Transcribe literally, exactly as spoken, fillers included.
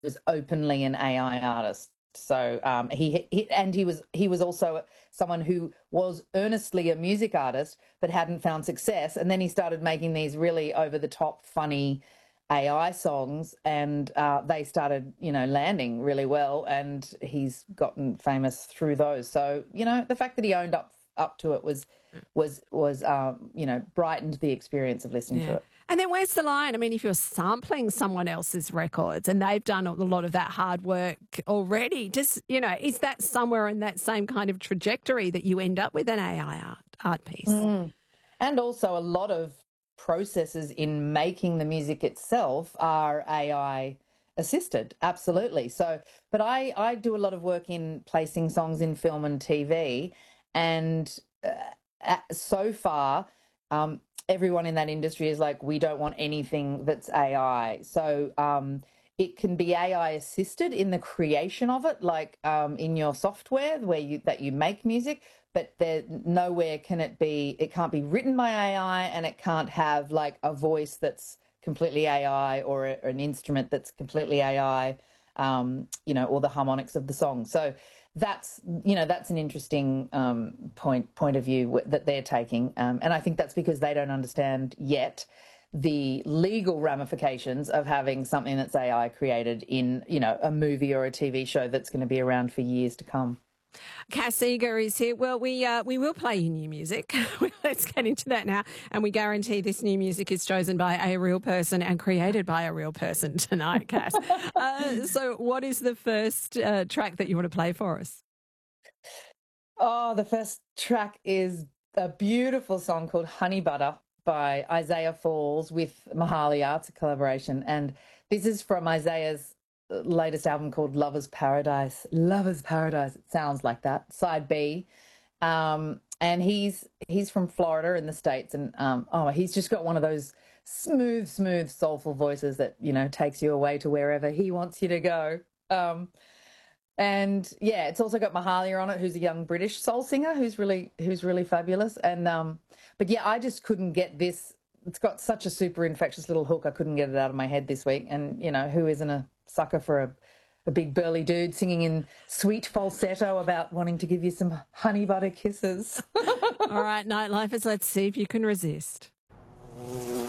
was openly an A I artist. So um, he, he and he was he was also someone who was earnestly a music artist but hadn't found success, and then he started making these really over the top, funny A I songs, and uh, they started, you know, landing really well, and he's gotten famous through those. So you know, the fact that he owned up up to it was was was um, you know, brightened the experience of listening to Yeah. it. And then where's the line? I mean, if you're sampling someone else's records and they've done a lot of that hard work already, just, you know, is that somewhere in that same kind of trajectory that you end up with an A I art, art piece? Mm. And also a lot of processes in making the music itself are A I assisted, absolutely. So, but I, I do a lot of work in placing songs in film and T V, and uh, so far, um, everyone in that industry is like, we don't want anything that's A I. So um, it can be A I assisted in the creation of it, like um, in your software where you that you make music, but there nowhere can it be, it can't be written by A I, and it can't have like a voice that's completely A I, or a, an instrument that's completely A I, um, you know, or the harmonics of the song. So that's, you know, that's an interesting um, point point of view that they're taking, um, and I think that's because they don't understand yet the legal ramifications of having something that's A I created in, you know, a movie or a T V show that's going to be around for years to come. Cass Eager is here. Well, we uh, we will play you new music. Let's get into that now. And we guarantee this new music is chosen by a real person and created by a real person tonight, Cass. uh, so what is the first uh, track that you want to play for us? Oh, the first track is a beautiful song called Honey Butter by Isaiah Falls with Mahalia. It's a collaboration. And this is from Isaiah's latest album called Lover's Paradise. Lover's Paradise. It sounds like that. Side B. Um, and he's he's from Florida in the States. And um, oh, he's just got one of those smooth, smooth, soulful voices that, you know, takes you away to wherever he wants you to go. Um, and yeah, it's also got Mahalia on it, who's a young British soul singer who's really who's really fabulous. And um, but yeah, I just couldn't get this. It's got such a super infectious little hook. I couldn't get it out of my head this week. And you know, who isn't a sucker for a, a big burly dude singing in sweet falsetto about wanting to give you some honey butter kisses? All right, Nightlifers, let's see if you can resist.